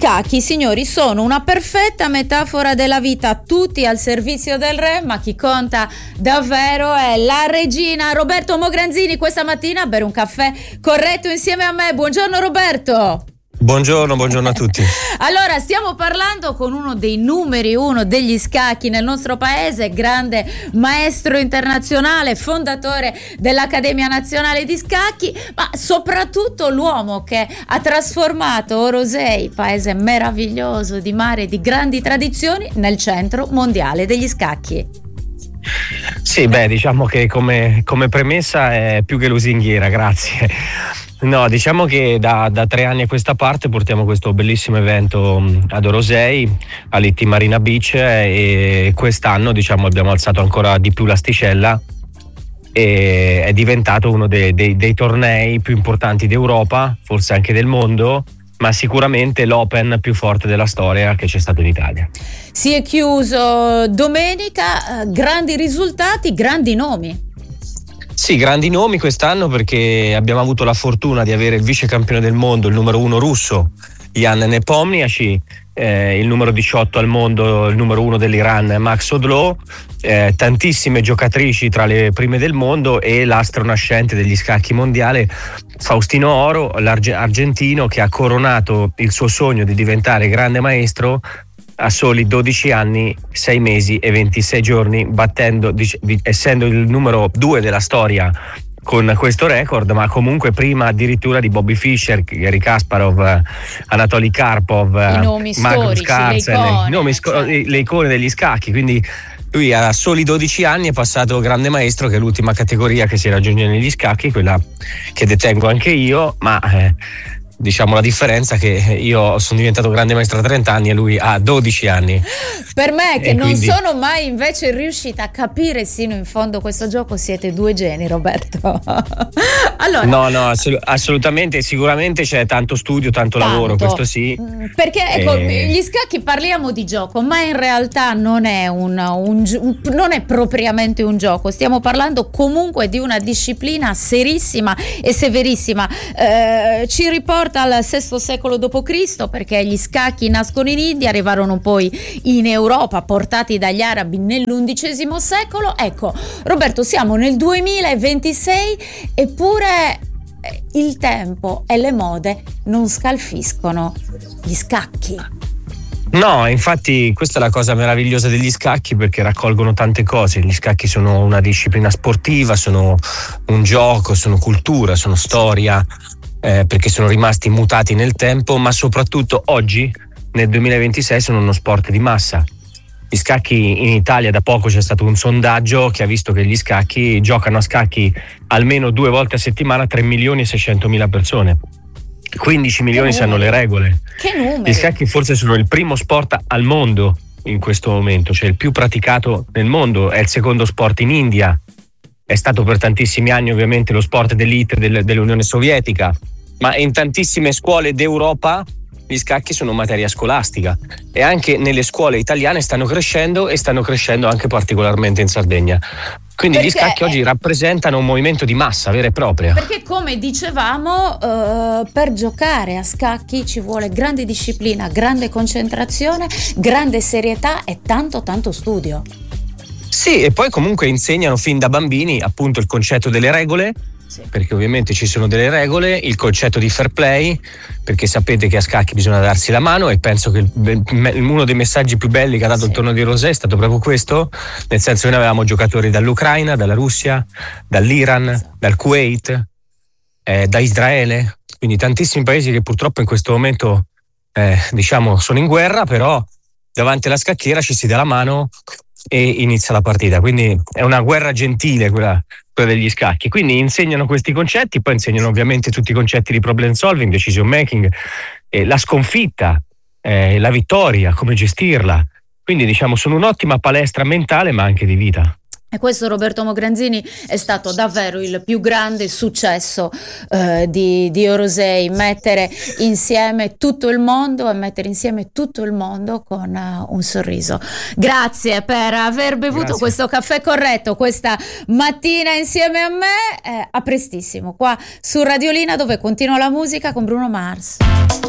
scacchi, signori, sono una perfetta metafora della vita, tutti al servizio del re, ma chi conta davvero è la regina. Roberto Mogranzini questa mattina a bere un caffè corretto insieme a me. Buongiorno Roberto. Buongiorno a tutti. Allora, stiamo parlando con uno dei numeri uno degli scacchi nel nostro paese, grande maestro internazionale, fondatore dell'Accademia Nazionale di Scacchi, ma soprattutto l'uomo che ha trasformato Orosei, paese meraviglioso di mare e di grandi tradizioni, nel centro mondiale degli scacchi. Sì, diciamo che come premessa è più che lusinghiera, grazie. No, diciamo che da 3 anni a questa parte portiamo questo bellissimo evento ad Orosei, all'IT Marina Beach, e quest'anno abbiamo alzato ancora di più l'asticella e è diventato uno dei tornei più importanti d'Europa, forse anche del mondo, ma sicuramente l'Open più forte della storia che c'è stato in Italia. Si è chiuso domenica, grandi risultati, grandi nomi. Sì, grandi nomi quest'anno perché abbiamo avuto la fortuna di avere il vice campione del mondo, il numero 1 russo, Jan Nepomniachtchi, il numero 18 al mondo, il numero 1 dell'Iran, Max Odlo, tantissime giocatrici tra le prime del mondo e l'astro nascente degli scacchi mondiale, Faustino Oro, l'argentino, che ha coronato il suo sogno di diventare grande maestro a soli 12 anni, 6 mesi e 26 giorni, battendo, essendo il numero 2 della storia con questo record, ma comunque prima addirittura di Bobby Fischer, Garry Kasparov, Anatoly Karpov, Magnus Carlsen, le icone degli scacchi. Quindi lui a soli 12 anni è passato grande maestro, che è l'ultima categoria che si raggiunge negli scacchi, quella che detengo anche io, ma diciamo la differenza che io sono diventato grande maestro a 30 anni e lui ha 12 anni. Per me che non sono mai invece riuscita a capire sino in fondo questo gioco, siete due geni, Roberto. Allora, no, assolutamente, sicuramente c'è tanto studio, tanto lavoro, questo sì. Perché ecco, gli scacchi, parliamo di gioco, ma in realtà non è non è propriamente un gioco. Stiamo parlando comunque di una disciplina serissima e severissima. Ci riporta al VI secolo d.C., perché gli scacchi nascono in India, arrivarono poi in Europa portati dagli arabi nell'XI secolo. Ecco, Roberto, siamo nel 2026 eppure il tempo e le mode non scalfiscono gli scacchi. No, infatti questa è la cosa meravigliosa degli scacchi, perché raccolgono tante cose. Gli scacchi sono una disciplina sportiva, sono un gioco, sono cultura, sono storia, perché sono rimasti immutati nel tempo, ma soprattutto oggi nel 2026 sono uno sport di massa. Gli scacchi in Italia, da poco c'è stato un sondaggio che ha visto che gli scacchi giocano a scacchi almeno 2 volte a settimana 3.600.000 persone. 15 milioni sanno le regole. Che numeri! Gli scacchi forse sono il primo sport al mondo in questo momento, cioè il più praticato nel mondo, è il secondo sport in India. È stato per tantissimi anni ovviamente lo sport d'élite dell'Unione Sovietica, ma in tantissime scuole d'Europa gli scacchi sono materia scolastica, e anche nelle scuole italiane stanno crescendo, e stanno crescendo anche particolarmente in Sardegna. Quindi perché gli scacchi oggi rappresentano un movimento di massa vera e propria. Perché, come dicevamo, per giocare a scacchi ci vuole grande disciplina, grande concentrazione, grande serietà e tanto studio. Sì, e poi comunque insegnano fin da bambini appunto il concetto delle regole, sì, perché ovviamente ci sono delle regole, il concetto di fair play, perché sapete che a scacchi bisogna darsi la mano, e penso che uno dei messaggi più belli che ha dato il torneo di Orosei è stato proprio questo, nel senso che noi avevamo giocatori dall'Ucraina, dalla Russia, dall'Iran, dal Kuwait, da Israele, quindi tantissimi paesi che purtroppo in questo momento sono in guerra, però davanti alla scacchiera ci si dà la mano e inizia la partita. Quindi è una guerra gentile quella degli scacchi. Quindi insegnano questi concetti, poi insegnano ovviamente tutti i concetti di problem solving, decision making, la sconfitta, la vittoria, come gestirla. Quindi sono un'ottima palestra mentale ma anche di vita. E questo, Roberto Mogranzini, è stato davvero il più grande successo di Orosei, mettere insieme tutto il mondo e mettere insieme tutto il mondo con un sorriso. Grazie per aver bevuto questo caffè corretto questa mattina insieme a me. A prestissimo qua su Radiolina, dove continua la musica con Bruno Mars.